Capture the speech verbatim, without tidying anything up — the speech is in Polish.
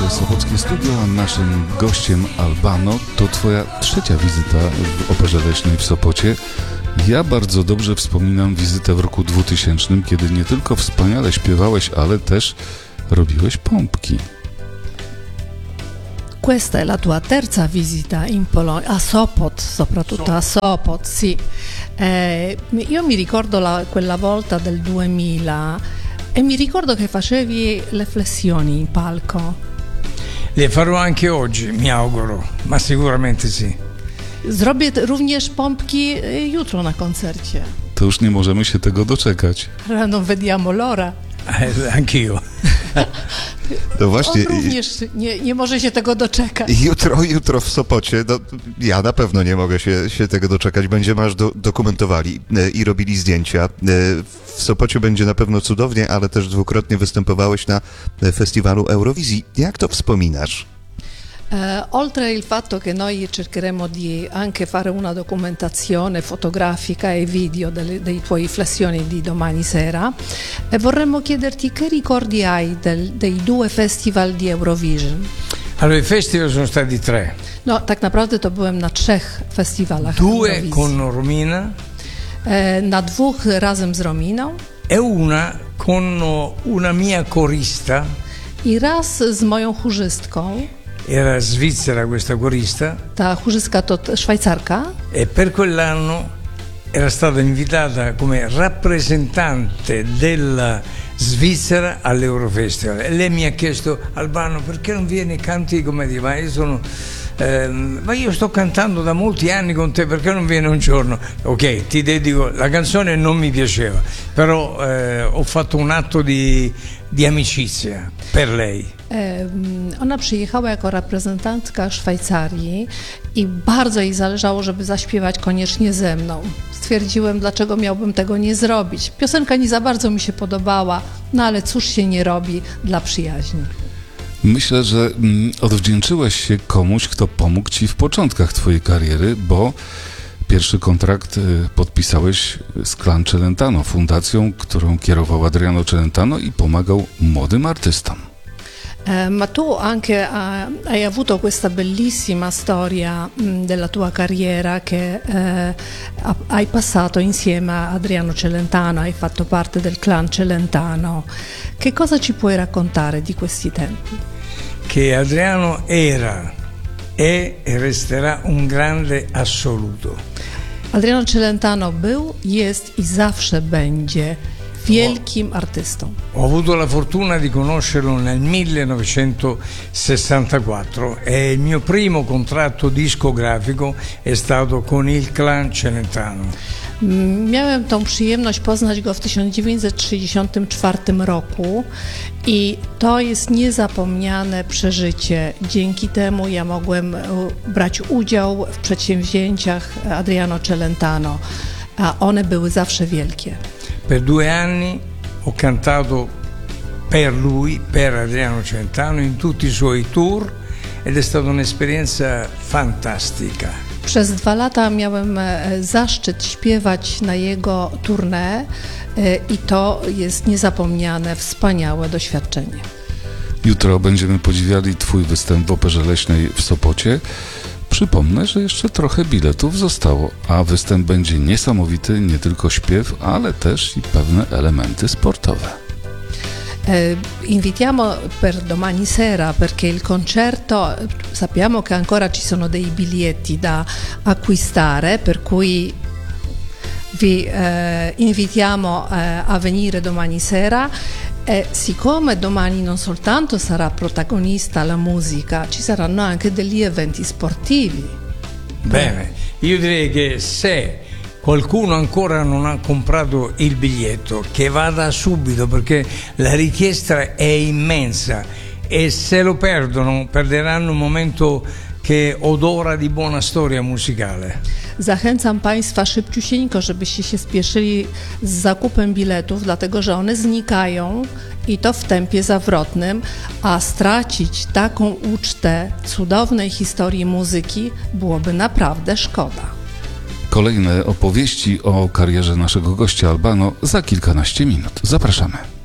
nasze Sopockie Studio, a naszym gościem Albano. To twoja trzecia wizyta w Operze Leśnej w Sopocie. Ja bardzo dobrze wspominam wizytę w roku dwutysięcznym, kiedy nie tylko wspaniale śpiewałeś, ale też robiłeś pompki. Questa è la tua terza visita in Polonia, a Sopot, soprattutto a Sopot, sì. Eh, io mi ricordo la, quella volta del duemila e mi ricordo che facevi le flessioni in palco. Le farò anche oggi, mi auguro, ma sicuramente sì. Zrobię również pompki jutro na koncercie. To już nie możemy się tego doczekać. Non vediamo l'ora. Anch'io. No właśnie. On również nie, nie może się tego doczekać. Jutro, jutro w Sopocie, no, ja na pewno nie mogę się, się tego doczekać. Będziemy aż do, dokumentowali e, i robili zdjęcia. E, w Sopocie będzie na pewno cudownie, ale też dwukrotnie występowałeś na festiwalu Eurowizji. Jak to wspominasz? Eh, oltre il fatto che noi cercheremo di anche fare una documentazione fotografica e video delle, dei tuoi flessioni di domani sera, eh, vorremmo chiederti che ricordi hai del, dei due festival di Eurovision. Allora, i festival sono stati tre. No, tak naprawdę to byłem na trzech festiwalach Due Eurowizji. con Romina. Eh, na dwóch razem z Rominą. E una con una mia corista. I raz z moją chórzystką. Era svizzera questa corista. Ta chórzystka to Szwajcarka. E per quell'anno era stata invitata come rappresentante della Svizzera all'Eurofestival. E lei mi ha chiesto: Albano, perché non vieni e canti come di? Ma io sono eh, ma io sto cantando da molti anni con te, perché non vieni un giorno? Ok, ti dedico, la canzone non mi piaceva, però eh, ho fatto un atto di, di amicizia per lei. Ona przyjechała jako reprezentantka Szwajcarii i bardzo jej zależało, żeby zaśpiewać koniecznie ze mną. Stwierdziłem, dlaczego miałbym tego nie zrobić. Piosenka nie za bardzo mi się podobała, no ale cóż się nie robi dla przyjaźni. Myślę, że mm, odwdzięczyłeś się komuś, kto pomógł ci w początkach twojej kariery, bo pierwszy kontrakt y, podpisałeś z Clan Celentano, fundacją, którą kierował Adriano Celentano i pomagał młodym artystom. Eh, ma tu anche ha, hai avuto questa bellissima storia mh, della tua carriera che eh, ha, hai passato insieme a Adriano Celentano, hai fatto parte del Clan Celentano. Che cosa ci puoi raccontare di questi tempi? Che Adriano era, è e resterà un grande assoluto. Adriano Celentano był, jest i zawsze będzie wielkim artystą. Ho avuto la fortuna di conoscerlo nel millenovecentosessantaquattro e il mio primo contratto discografico è stato con il Clan Celentano. Miałem tą przyjemność poznać go w tysiąc dziewięćset trzydziestym czwartym roku i to jest niezapomniane przeżycie. Dzięki temu ja mogłem brać udział w przedsięwzięciach Adriano Celentano, a one były zawsze wielkie. Per due anni ho cantato per lui, per Adriano Celentano, in tutti i suoi tour ed è stata un'esperienza fantastica. Przez dwa lata miałem zaszczyt śpiewać na jego tournée i to jest niezapomniane, wspaniałe doświadczenie. Jutro będziemy podziwiali twój występ w Operze Leśnej w Sopocie. Przypomnę, że jeszcze trochę biletów zostało, a występ będzie niesamowity, nie tylko śpiew, ale też i pewne elementy sportowe. Eh, invitiamo per domani sera perché il concerto, sappiamo che ancora ci sono dei biglietti da acquistare, per cui vi eh, invitiamo eh, a venire domani sera. E siccome domani non soltanto sarà protagonista la musica, ci saranno anche degli eventi sportivi. Bene, io direi che se qualcuno ancora non ha comprato il biglietto, che vada subito, perché la richiesta è immensa e se lo perdono perderanno un momento che odora di buona storia musicale. Zachęcam Państwa szybciusieńko, żebyście się spieszyli z zakupem biletów, dlatego że one znikają i to w tempie zawrotnym, a stracić taką ucztę cudownej historii muzyki byłoby naprawdę szkoda. Kolejne opowieści o karierze naszego gościa Albano za kilkanaście minut. Zapraszamy.